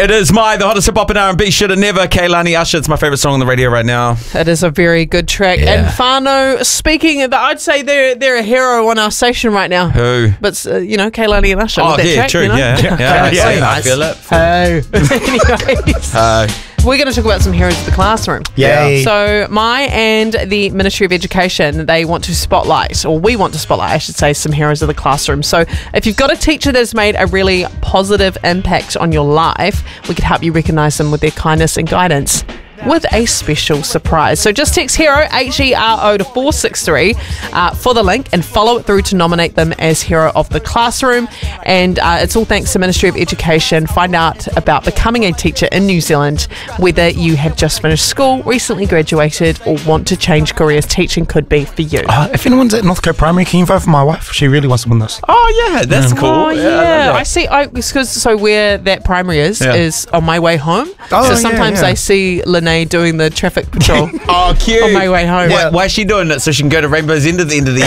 It is the hottest hip hop and R&B shit and never. Kehlani Usher, it's my favourite song on the radio right now. It is a very good track. Yeah. And Whānau, speaking of, I'd say they're a hero on our station right now. Who? But, Kehlani and Usher. Oh, with that yeah, track, true, you know? I feel it. Anyways. We're going to talk about some heroes of the classroom. Yay. So Mai and the Ministry of Education, they want to spotlight, or we want to spotlight, I should say, some heroes of the classroom. So if you've got a teacher that's made a really positive impact on your life, we could help you recognise them with their kindness and guidance with a special surprise. So just text HERO, HERO to 463 for the link and follow it through to nominate them as Hero of the Classroom. And it's all thanks to Ministry of Education. Find out about becoming a teacher in New Zealand, whether you have just finished school, recently graduated, or want to change careers. Teaching could be for you. If anyone's at Northcote Primary, can you vote for my wife? She really wants to win this. Oh, yeah, that's cool. Oh, yeah. I see. So where that primary is on my way home. Oh, so sometimes I see Lene doing the traffic patrol. Oh, cute. On my way home. Why is she doing it? So she can go to Rainbow's End at the end of the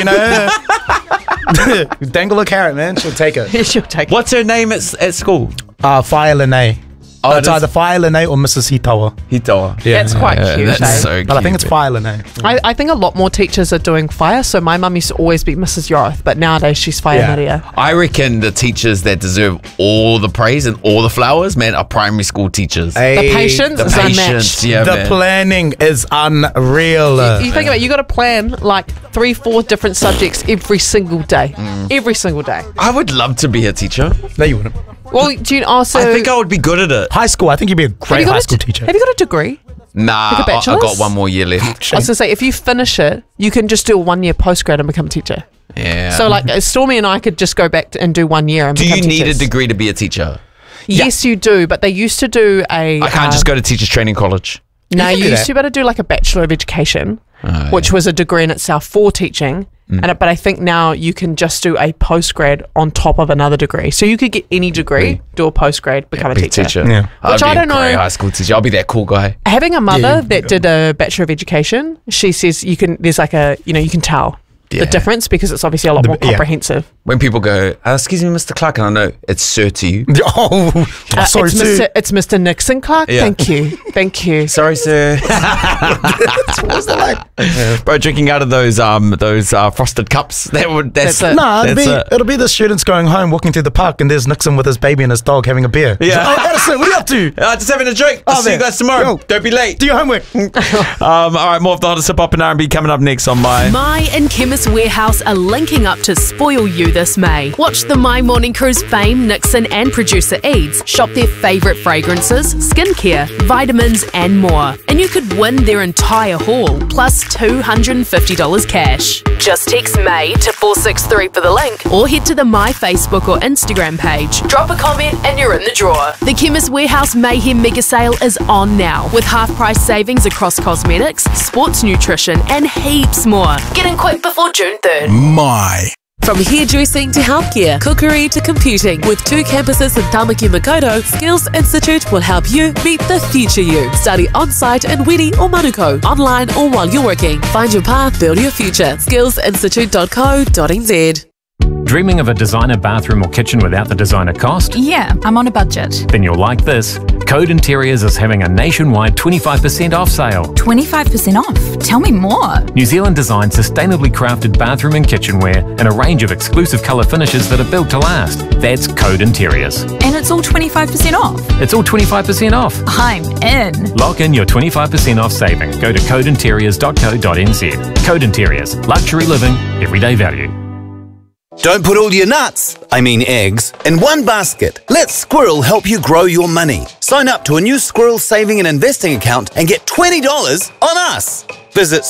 year? Dangle a carrot, man. She'll take it. She'll take it. What's her name at school? Fire Lene. Oh, it's either Fire Lene or Mrs. Hitawa. Hitawa. Yeah, that's quite cute. That's so cute. But I think it's Fire Lene. I think a lot more teachers are doing fire. So my mum used to always be Mrs. Yoroth, but nowadays she's Fire Maria. I reckon the teachers that deserve all the praise and all the flowers, man, are primary school teachers. The patience is unmatched. The planning is unreal. You think about it, you got to plan like 3-4 different subjects every single day. Every single day. I would love to be a teacher. No, you wouldn't. Well, do you also... I think I would be good at it. High school, I think you'd be a great high school teacher. Have you got a degree? Nah, Like a I bachelor's? got one more year left. I was going to say, if you finish it, you can just do a 1-year postgrad and become a teacher. Yeah. So like Stormy and I could just go back and do 1 year and Do become you need teachers. a degree to be a teacher? Yes, you do, but they used to do a... I can't just go to teachers training college. No, can you do used that. to be able to do like a Bachelor of Education, which was a degree in itself for teaching. But I think now you can just do a postgrad on top of another degree. So you could get any degree, do a postgrad, become a Be teacher. Yeah. Which I don't know. High school teacher. I'll be that cool guy. Having a mother that did a Bachelor of Education, she says you can. There's like a you can tell the difference because it's obviously a lot more comprehensive. When people go, excuse me, Mr. Clark, and I know it's Sir to you. Sorry, too. It's Mr. Nixon Clark. Yeah. Thank you. Sorry, sir. Bro, drinking out of those frosted cups. That's it. Nah, That's it. it'll be the students going home, walking through the park, and there's Nixon with his baby and his dog having a beer. Yeah. Oh, Addison, what are you up to? Just having a drink. I'll see you man. guys tomorrow. Yo. Don't be late. Do your homework. All right, more of the hottest hip hop and R&B coming up next on My. Mai and Chemist Warehouse are linking up to spoil you this May. Watch the My Morning Crew's fame, Nixon and producer Eads shop their favourite fragrances, skincare, vitamins and more. And you could win their entire haul, plus $250 cash. Just text May to 463 for the link or head to the My Facebook or Instagram page. Drop a comment and you're in the draw. The Chemist Warehouse Mayhem Mega Sale is on now with half price savings across cosmetics, sports nutrition and heaps more. Get in quick before June 3rd. My. From hairdressing to healthcare, cookery to computing, with 2 campuses in Tamaki Makaurau, Skills Institute will help you meet the future you. Study on-site in Wiri or Manukau, online or while you're working. Find your path, build your future. skillsinstitute.co.nz. Dreaming of a designer bathroom or kitchen without the designer cost? Yeah, I'm on a budget. Then you'll like this. Code Interiors is having a nationwide 25% off sale. 25% off? Tell me more. New Zealand designed sustainably crafted bathroom and kitchenware in a range of exclusive colour finishes that are built to last. That's Code Interiors. And it's all 25% off. It's all 25% off. I'm in. Lock in your 25% off saving. Go to codeinteriors.co.nz. Code Interiors. Luxury living, everyday value. Don't put all your nuts, eggs, in one basket. Let Squirrel help you grow your money. Sign up to a new Squirrel saving and investing account and get $20 on us. Visit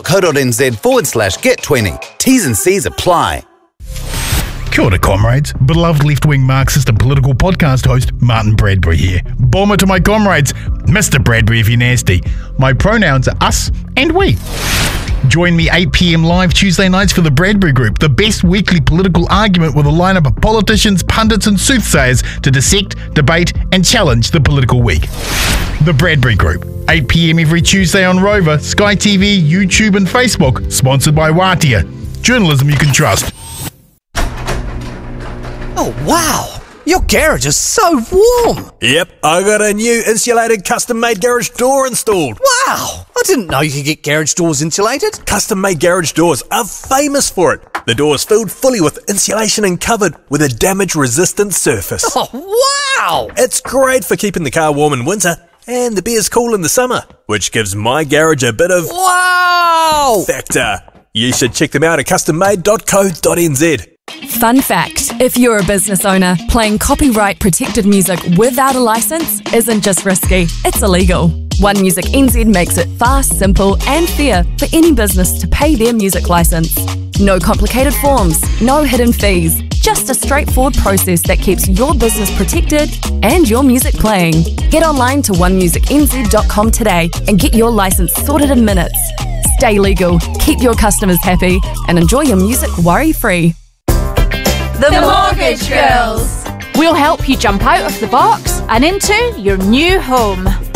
squirrel.co.nz/get20. T's and C's apply. Kia ora, comrades. Beloved left-wing Marxist and political podcast host Martin Bradbury here. Bomber to my comrades, Mr. Bradbury if you're nasty. My pronouns are us and we. Join me 8 p.m. live Tuesday nights for the Bradbury Group, the best weekly political argument with a lineup of politicians, pundits and soothsayers to dissect, debate and challenge the political week. The Bradbury Group, 8 p.m. every Tuesday on Rover, Sky TV, YouTube and Facebook, sponsored by Watia. Journalism you can trust. Oh, wow. your garage is so warm. Yep, I got a new insulated custom-made garage door installed. Wow, I didn't know you could get garage doors insulated. Custom-made garage doors are famous for it. The door is filled fully with insulation and covered with a damage-resistant surface. Oh, wow! It's great for keeping the car warm in winter and the beers cool in the summer, which gives my garage a bit of wow factor. You should check them out at custommade.co.nz. Fun fact, if you're a business owner, playing copyright protected music without a license isn't just risky, it's illegal. One Music NZ makes it fast, simple and fair for any business to pay their music license. No complicated forms, no hidden fees, just a straightforward process that keeps your business protected and your music playing. Head online to onemusicnz.com today and get your license sorted in minutes. Stay legal, keep your customers happy and enjoy your music worry-free. The Mortgage Girls. We'll help you jump out of the box And into your new home.